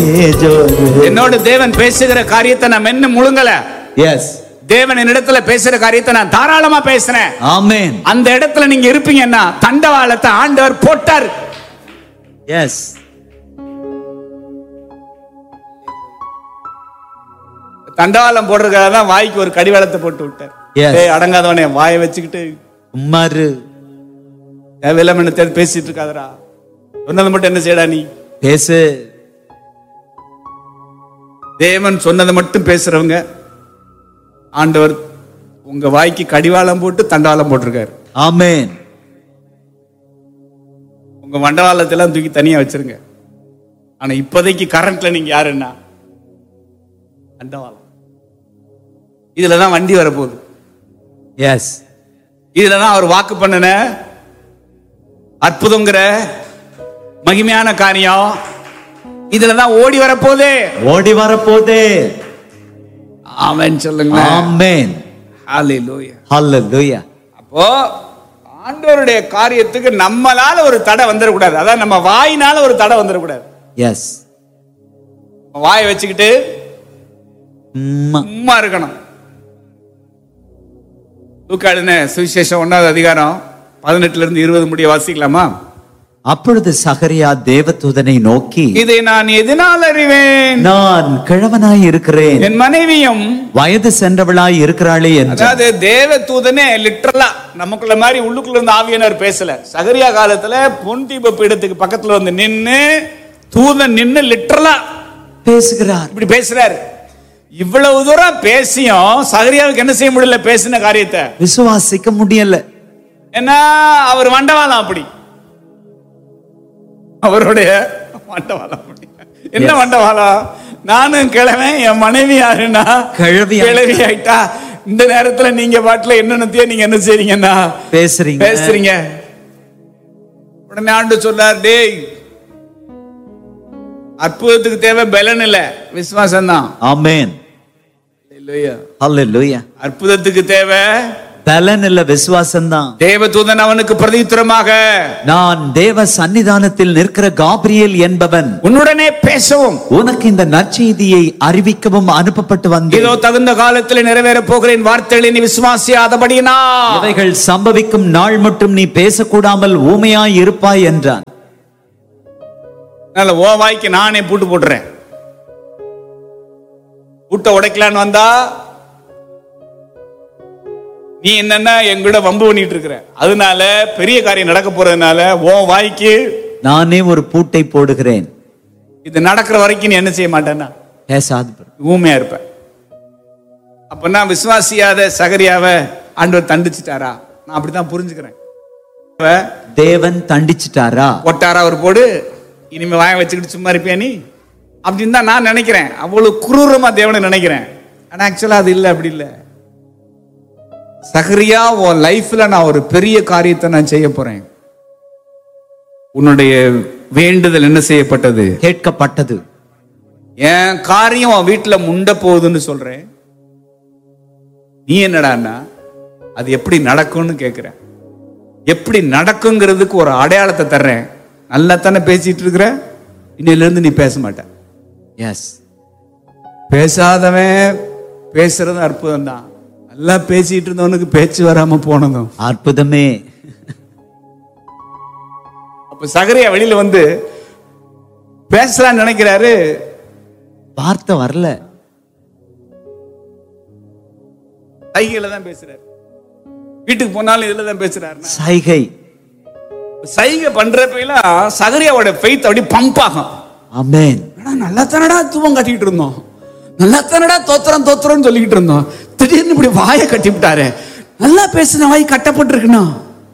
என்னோட தேவன் பேசுகிற காரியத்தை நான் மென்னு முழுங்கல. எஸ், தேவன் என்னிடத்துல பேசுற காரியத்தை நான் தாராளமா பேசுறேன். ஆமென். அந்த இடத்துல நீங்க இருப்பீங்கன்னா தண்டவாளத்தை ஆண்டவர் போட்டார். எஸ், தண்டவாளம் போடுறதுக்காக தான் வாய்க்கு ஒரு கடிவாளத்தை போட்டு விட்டார். ஏய் அடங்காதவனே, வாயை வச்சுக்கிட்டு உம்மாரு தேவையில்லாம என்ன பேசிட்டு இருக்காதடா, சொன்னதை மட்டும் என்ன செய்யடா நீ பேசு. தேவன் சொன்னதை மட்டும் பேசுறவங்க ஆண்டவர் உங்க வாய்க்கு கடிவாளம் போட்டு தண்டவாளம் போட்டிருக்காரு. ஆமென். உங்க மண்டவாளத்தை எல்லாம் தூக்கி தனியா வச்சிருங்க. ஆனா இப்போதைக்கு கரண்ட்ல நீங்க யாருன்னா தண்டவாளம். இதுலதான் வண்டி வரப்போகுது. எஸ், இதுலதான் அவர் வாக்கு பண்ணின அற்புதங்கிற மகிமையான காரியம் இதுலதான் ஓடி வரப்போதே. ஓடி வரப்போதே. ஆமென் சொல்லுங்க. ஆமென். ஹல்லேலூயா. ஹல்லேலூயா. அப்போ ஆண்டவருடைய காரியத்துக்கு நம்மளால ஒரு தடை வந்துடக்கூடாது. அதான் நம்ம வாயினால ஒரு தடை வந்துடக்கூடாது. எஸ், வாயை வச்சுக்கிட்டு சும்மா இருக்கணும். லூக்கா எழுதின சுவிசேஷம் 1வது அதிகாரம் 18-20 முடிய வாசிக்கலாமா? அப்பொழுது சகரியா தேவதூதனை நோக்கி, இதை நான் எதனால் அறிவேன்? நான் கிழவனாய் இருக்கிறேன், என் மனைவியும் வயது சென்றவளாய் இருக்கிறாளே என்றார். அதாவது தேவதூதனே லிட்டரலா நமக்குள்ள மாதிரி உள்ளுக்குள்ள இருந்து ஆவியானவர் பேசல. சகரியா காலத்துல பொன்தீப பீடத்துக்கு பக்கத்துல வந்து நின்னு தூதன் நின்னு லிட்டரலா பேசுகிறார். இப்படி பேசுறாரு. இவ்வளவு தூரம் பேசியும் சகரியாவுக்கு என்ன செய்ய முடியல? பேசின காரியத்தை விசுவாசிக்க முடியல. ஏன்னா அவர் மண்டவாளம். அப்படி அவருடைய மண்டவாளம். என்ன மண்டவாளம்? நானும் கிழவன், என் மனைவி யாருன்னா கிழவி ஆயிட்டா. இந்த நேரத்துல நீங்க பாட்டுல என்னென்னத்தையோ நீங்க என்ன செய்றீங்கன்னா பேசுறீங்க. உடனே ஆண்டு சொன்னார், டேய் அற்புதத்துக்கு தேவை பலன் இல்ல, விசுவாசம் தான். ஆமென். ஹல்லேலூயா. அற்புதத்துக்கு தேவை பலன் இல்ல, விசுவாசம் தான். தேவதூதன் அவனுக்கு பிரதியுத்தரமாக, நான் தேவ சன்னிதானத்தில் நிற்கிற காபிரியேல் என்பவன் உன்னுடனே பேசவும் உனக்கு இந்த நற்செய்தியை அறிவிக்கவும் அனுப்பப்பட்டு வந்தேன். இதோ தகுந்த காலத்தில் நிறைவேற போகிறேன் வார்த்தைகளை நீ விசுவாசியாதபடியினா இவைகள் சம்பவிக்கும் நாள் மட்டும் நீ பேசக்கூடாமல் ஊமையாய் இருப்பாய் என்றான். ஓ வாய்க்கு நானே பூட்டு போட்டுறேன். பூட்டை உடைக்கலான்னு வந்தா நீ என்னன்னா எங்கூட வம்பு பண்ணிட்டு இருக்கிற. அதனால பெரிய காரியம் நடக்க போறதுனால ஓ வாய்க்கு நானே ஒரு பூட்டை போடுகிறேன். இது நடக்கிற வரைக்கும் நீ என்ன செய்ய மாட்டேன்னா பேசாது, ஊமையா இருப்ப. அப்பனா விசுவாசியாத சகரியாவை ஆண்டவர் தண்டிச்சிட்டாரா? நான் அப்படித்தான் புரிஞ்சுக்கிறேன். தேவன் தண்டிச்சிட்டாரா? ஒட்டாரா ஒரு போடு, இனிமே வாய வச்சுக்கிட்டு சும்மா இருப்பியா நீ அப்படின்னு தான் நான் நினைக்கிறேன். அவ்வளவு குரூரமா தேவனை நினைக்கிறேன். ஆனா ஆக்சுவலா அது இல்லை, அப்படி இல்லை. சகரியா, உன் லைஃப்ல நான் ஒரு பெரிய காரியத்தை நான் செய்ய போறேன். உன்னுடைய வேண்டுதல் என்ன செய்யப்பட்டது? கேட்கப்பட்டது. என் காரியம் உன் வீட்டுல முண்ட போகுதுன்னு சொல்றேன். நீ என்னடான்னா அது எப்படி நடக்கும்னு கேட்கிற. எப்படி நடக்குங்கிறதுக்கு ஒரு அடையாளத்தை தர்றேன். நல்லா தானே பேசிட்டு இருக்கிற, இன்னையில இருந்து நீ பேச மாட்ட. எஸ், பேசாதவன் பேசுறது அற்புதம் தான். நல்லா பேசிட்டு இருந்தவனுக்கு பேச்சு வராம போனதும் அற்புதமே. அப்ப சகரியா வெளியில வந்து பேசலான்னு நினைக்கிறாரு, வார்த்தை வரல. சைகையில தான் பேசுறாரு. வீட்டுக்கு போனாலும் இதுல தான் பேசுறாரு. சைகை சைகை பண்றப்பெல்லாம் சகரியாவோட ஃபெய்த் அப்படி பம்ப் ஆகும். ஆமென். நல்லா தானடா தூவம் கட்டிட்டு இருந்தோம், நல்லா தானடா தோத்திரம் தோத்திரம் சொல்லிக்கிட்டு இருந்தோம், திடீர்னு இப்படி வாயை கட்டி விட்டாரு. நல்லா பேசின வாய் கட்டப்பட்டிருக்கணும்.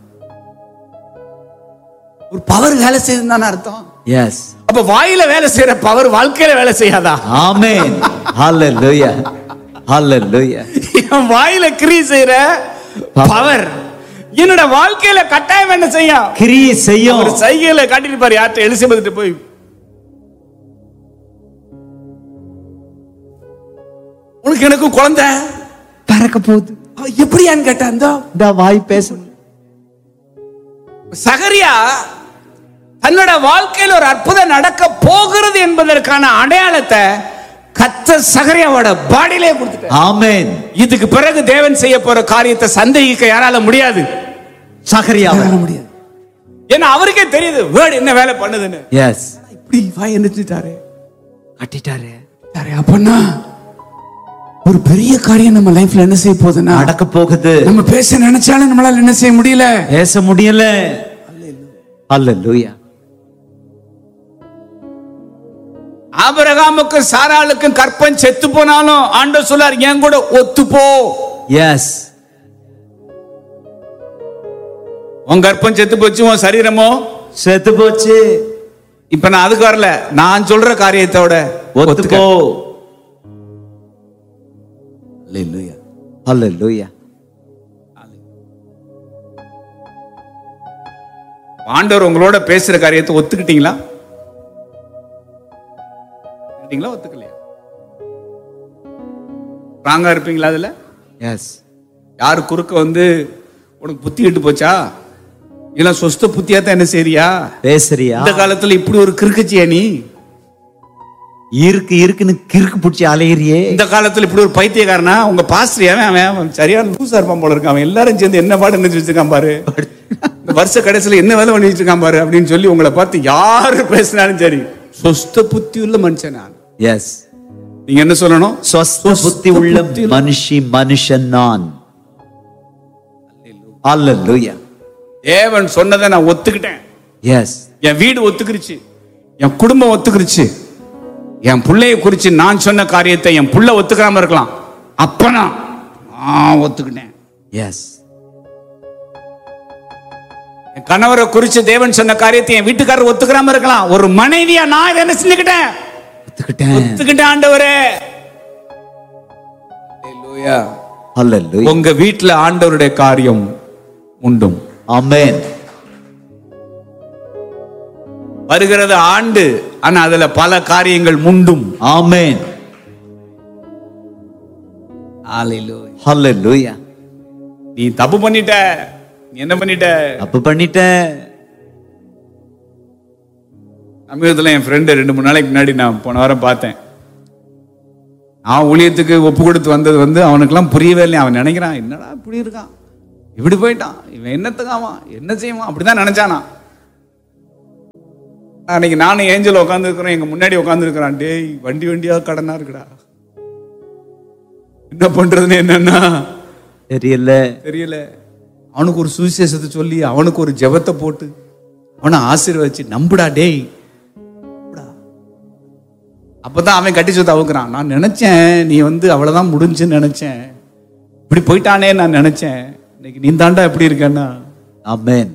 ஒரு பவர் வேலை செய்யுதுன்னு அர்த்தம். எஸ். அப்ப வாயில வேலை செய்யற பவர் வாழ்க்கையில வேலை செய்யாதா? ஆமென். ஹல்லேலூயா. ஹல்லேலூயா. என் வாயில கிரியை செய்யற பவர் என்னோட வாழ்க்கையில கட்டாயம் என்ன செய்யும்? கிரியை செய்யும். ஒரு சைகையில காட்டிட்டு பாரு. யார்கிட்ட? எலிசபெத் போய் உனக்கு எனக்கு குழந்தை பிறக்க போகுது. எப்படியான்னு கேட்டா இந்த வாய் பேச. சகரியா தன்னோட வாழ்க்கையில் ஒரு அற்புதம் நடக்க போகிறது என்பதற்கான அடையாளத்தை கர்த்தர் சகரியாவோட பாடியிலே கொடுத்துட்டார். ஆமென். இதுக்கு பிறகு தேவன் செய்ய போற காரியத்தை சந்தேகிக்க யாரால முடியாது, சகரியாவால முடியாது. ஏன்னா அவருக்கே தெரியுது வேர்ட் என்ன வேலை பண்ணுதுன்னு. எஸ், இப்படி வாய் எந்திரிச்சிட்டாரு, கட்டிட்டாரு. அப்பன்னா ஒரு பெரிய காரியம் நம்ம லைஃப்ல என்ன செய்ய போகுதுன்னா நடக்க போகுது. நம்ம பேச நினைச்சாலும் நம்மளால என்ன செய்ய முடியல, பேச முடியல. அல்லேலூயா. ஆபிரகாமுக்கும் சாராளுக்கும் கற்பம் செத்து போனாலும் ஆண்டவர் சொல்லார் என் கூட ஒத்துப்போ. எஸ். உன் கற்பம் செத்து போச்சு, உன் சரீரமோ செத்து போச்சு. இப்ப நான் அதுக்கு வரல, நான் சொல்ற காரியத்தோட ஒத்துக்கோ. அல்லேலூயா. அல்லேலூயா. ஆண்டவர் உங்களோட பேசுற காரியத்தை ஒத்துக்கிட்டீங்களா? ஒத்துக்கலையா? ஸ்ட்ராங்கா இருப்பீங்களா அதுல? எஸ். யாரு குறுக்க வந்து உனக்கு புத்தி விட்டு போச்சா, இல்ல சொஸ்த புத்தியாத்தான் என்ன செய்றியா பேசுறியா? இந்த காலத்துல இப்படி ஒரு கிறுக்குச்சியா நீ? இருக்குன்னு கிறுக்கு பிடிச்சி அலையிறியே. இந்த காலத்துல இப்படி ஒரு பைத்தியக்காரனா? உங்க பாஸ்டர் அவன் சரியான லூசா இருப்பான் போல இருக்கான். அவன் எல்லாரும் சேர்ந்து என்ன பாடு நினைச்சு வச்சிருக்கான் பாரு, இந்த வருஷ கடைசியில என்ன வேலை பண்ணி வச்சிருக்கான் பாரு அப்படின்னு சொல்லி உங்களை பார்த்து யாரு பேசினாலும் சரி, சொஸ்த புத்தி உள்ள மனுஷன் நான். எஸ். நீங்க என்ன சொல்லணும்? சொஸ்த புத்தி உள்ள மனுஷன் நான். அல்லேலூயா. தேவன் சொன்னதை நான் ஒத்துக்கிட்டேன். எஸ். என் வீடு ஒத்துக்கிருச்சு, என் குடும்பம் ஒத்துக்கிருச்சு, என் பிள்ளைய குறிச்சு நான் சொன்ன காரியத்தை என் புள்ள ஒத்துக்காம இருக்கலாம், அப்ப நான் ஒத்துக்கிட்டேன். எஸ். என் கணவரை குறிச்சு தேவன் சொன்ன காரியத்தை என் வீட்டுக்காரர் ஒத்துக்காம இருக்கலாம், ஒரு மனைவியா நான் இதை என்ன செஞ்சுக்கிட்டேன்? ஒத்துக்கிட்டேன் ஆண்டவரே. அல்லேலூயா. அல்லேலூயா. உங்க வீட்டுல ஆண்டவருடைய காரியம் உண்டும். ஆமென். வருகிறது ஆண்டு, ஆனா அதுல பல காரியங்கள் முண்டும். ஆமென். அல்லேலூயா. அல்லேலூயா. நீ தப்பு பண்ணிட்ட, நீ என்ன பண்ணிட்ட? தப்பு பண்ணிட்ட. சமீபத்தில் என் ஃப்ரெண்டு 2-3 நாளைக்கு முன்னாடி நான் போன வாரம் பார்த்தேன். அவன் ஊழியத்துக்கு ஒப்பு கொடுத்து வந்தது வந்து அவனுக்கெல்லாம் புரியவே இல்லை. அவன் நினைக்கிறான் என்னடா இப்படி இருக்கான், இப்படி போயிட்டான், இவன் என்னத்துக்காவான், என்ன செய்வான், அப்படிதான் நினைச்சானா. அன்னைக்கு நானும் ஏஞ்சல் உட்காந்து இருக்கிறோம், எங்க முன்னாடி உட்காந்து இருக்கிறான். டேய் வண்டியா கடனா இருக்குடா, என்ன பண்றதுன்னு என்னன்னா தெரியல. அவனுக்கு ஒரு சுவிசேஷத்தை சொல்லி அவனுக்கு ஒரு ஜெபத்தை போட்டு அவனை ஆசீர்வதிச்சு நம்புடா டேய். அப்பதான் அவன் கட்டி சொத்து அவுக்குறான். நான் நினைச்சேன் நீ வந்து அவ்வளவுதான் முடிஞ்சுன்னு நினைச்சேன், இப்படி போயிட்டானே நான் நினைச்சேன், இன்னைக்கு நீ தாண்டா எப்படி இருக்கன்னா. ஆமென்.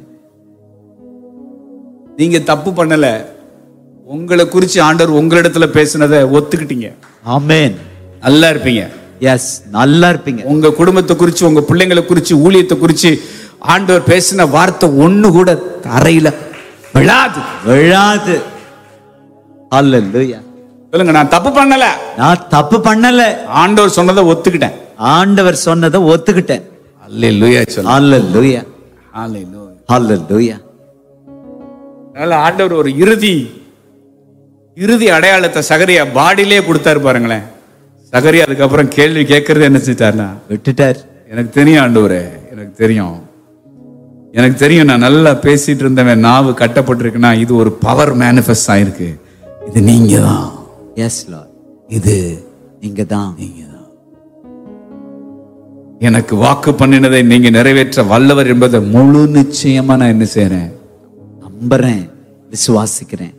நீங்க தப்பு பண்ணல, உங்களை குறிச்சு ஆண்டவர் உங்களிடத்துல பேசினதை ஒத்துக்கிட்டீங்க. ஆமென். நல்லா இருப்பீங்க. எஸ், நல்லா இருப்பீங்க. உங்க குடும்பத்தை குறிச்சு, உங்க பிள்ளைங்களை குறிச்சு, ஊழியத்தை குறிச்சு ஆண்டவர் பேசின வார்த்தை ஒண்ணு கூட தரையில விழாது. அல்லேலூயா. சொல்லுங்க, நான் தப்பு பண்ணல, நான் தப்பு பண்ணல, ஆண்டவர் சொன்னதை ஒத்துக்கிட்டேன். ஆண்டவர் சொன்னதை ஒத்துக்கிட்டேன். அல்லேலூயா. அல்லேலூயா. அல்லேலூயா. அல்லேலூயா. அதனால ஆண்டவர் ஒரு இறுதி அடையாளத்தை சகரியா பாடியிலே கொடுத்தாரு பாருங்களேன். சகரியா அதுக்கப்புறம் கேள்வி கேட்கறது என்ன செஞ்சாருன்னா விட்டுட்டார். எனக்கு தெரியும் ஆண்டவரே, எனக்கு தெரியும் நான் நல்லா பேசிட்டு இருந்தவன் நாவு கட்டப்பட்டிருக்குன்னா இது ஒரு பவர் மேனிஃபெஸ்ட் ஆயிருக்கு, இது நீங்க தான். எஸ் லார்ட், இது நீங்க தான். எனக்கு வாக்கு பண்ணினதை நீங்க நிறைவேற்ற வல்லவர் என்பதை முழு நிச்சயமா நான் என்ன செய்றேன்? நம்புறேன், விசுவாசிக்கிறேன்.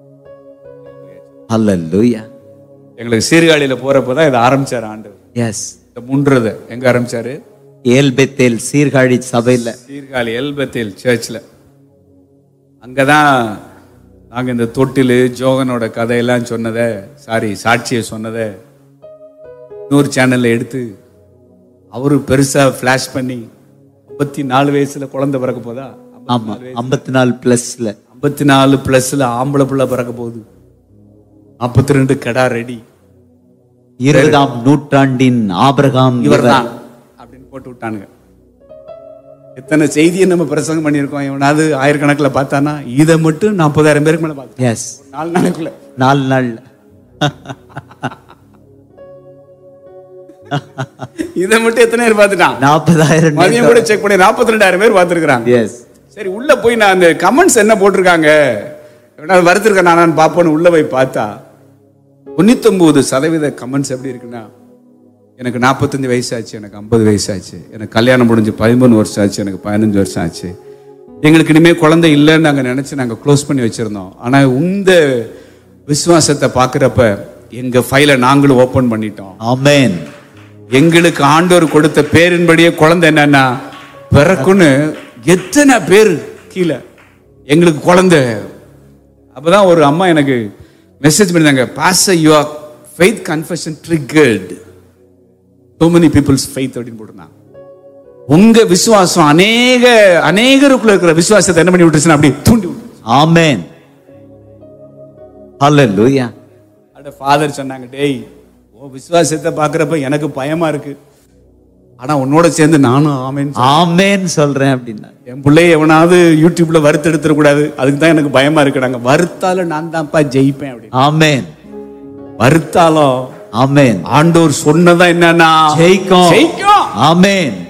அல்லேலூயா. எங்களுக்கு சீர்காழியில போறப்பதான் இதை ஆரம்பிச்சாரு ஆண்டவர். எஸ். இந்த முன்றத எங்க ஆரம்பிச்சாரு? ஏல்பெத்தேல் சீர்காழி சபையில, சீர்காழி எல்பெத்தேல் சர்ச்ல. அங்கதான் நாங்க இந்த தொட்டிலு ஜோகனோட கதையெல்லாம் சொன்னதை, சாட்சியை சொன்னதை இன்னொரு சேனல்ல எடுத்து அவரு பெருசா பிளாஷ் பண்ணி 54 வயசுல குழந்தை பிறக்க போதா? ஆமா, 54+ல 54+ல ஆம்பளை பிள்ளை பிறக்க போகுது. 42 கடா ரெடி. 20ஆம் நூற்றாண்டின் ஆபிரகாம் இவர்தான் அப்படின்னு போட்டு விட்டானுங்க. எத்தனை செய்தியை நம்ம பிரசங்கம் பண்ணியிருக்கோம். எவனாவது ஆயிரக்கணக்கில் பார்த்தானா, இதை மட்டும் 40,000 பேருக்கு மேல பார்த்தேன். எஸ், 4 நாளைக்குள்ள 4 நாள். இதை மட்டும் எத்தனை பேர் பார்த்துட்டான்? 40,000. மதியம் கூட செக் பண்ணி 42,000 பேர் பார்த்துருக்காங்க. எஸ். சரி, உள்ள போய் நான் அந்த கமெண்ட்ஸ் என்ன போட்டிருக்காங்க வருத்திருக்கேன் நான் பார்ப்போன்னு உள்ள போய் பார்த்தா 99% கமெண்ட்ஸ் எப்படி இருக்குன்னா, எனக்கு 45 வயசாச்சு, எனக்கு 50 வயசாச்சு, எனக்கு கல்யாணம் முடிஞ்சு 13 வருஷம் ஆச்சு, எனக்கு 15 வருஷம் ஆச்சு, எங்களுக்கு இனிமேல் குழந்தை இல்லைன்னு நாங்கள் நினச்சி நாங்கள் க்ளோஸ் பண்ணி வச்சுருந்தோம். ஆனால் இந்த விசுவாசத்தை பார்க்குறப்ப எங்கள் ஃபைலை நாங்களும் ஓப்பன் பண்ணிட்டோம். ஆமென். எங்களுக்கு ஆண்டவர் கொடுத்த பேரின்படியே குழந்தை என்னன்னா பிறக்குன்னு எத்தனை பேர் கீழே எங்களுக்கு குழந்தை. அப்போதான் ஒரு அம்மா எனக்கு மெசேஜ் பண்ணிருந்தாங்க, pastor your faith confession triggered so many people's faith அப்படின்னு போட்டுருந்தாங்க. உங்க விசுவாசம் அநேகருக்குள்ள இருக்கிற விசுவாசத்தை என்ன பண்ணி விட்டுருச்சுன்னா அப்படி தூண்டி விட்டு. ஆமென். ஹல்லேலூயா. அட ஃபாதர் சொன்னாங்க, டேய் உன் விசுவாசத்தை பார்க்குறப்ப எனக்கு பயமா இருக்கு, ஆனா உன்னோட சேர்ந்து நானும் ஆமென் சொல்றேன் அப்படின்னா, என் பிள்ளைய எவனாவது யூடியூப்ல வறுத்து எடுத்துடக்கூடாது, அதுக்கு தான் எனக்கு பயமா இருக்கு. நாங்க வறுத்தாலும் நான் தான்ப்பா ஜெயிப்பேன் அப்படின்னு. ஆமென். வறுத்தாலும் ஆமென். ஆண்டவர் சொன்னதா என்னன்னா ஜெயிக்கும். ஜெயிக்கும். ஆமென்.